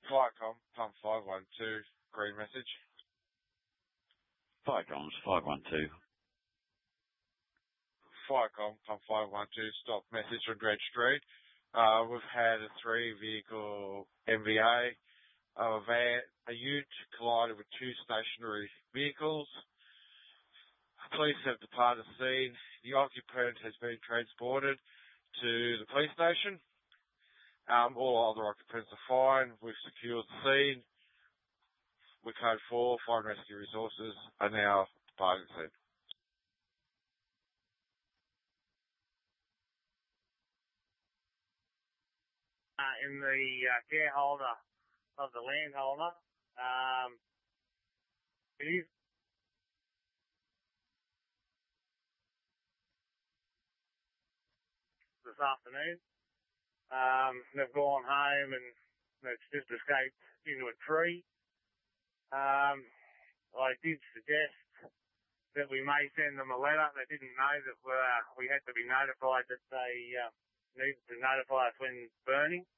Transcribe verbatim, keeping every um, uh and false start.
Firecom, pump five one two, green message. Firecom's five one two. Firecom, pump five one two, stop message on Dredge Street. Uh, we've had a three vehicle M V A, a van, a ute collided with two stationary vehicles. Police have departed the scene. The occupant has been transported to the police station. Um, all other occupants are fine. We've secured the scene. We code four, fire and rescue resources are now departing the scene. Uh, in the uh, shareholder of the landholder, um, it is this afternoon. Um, they've gone home and they've just escaped into a tree. Um, I did suggest that we may send them a letter. They didn't know that uh, we had to be notified that they uh, needed to notify us when burning.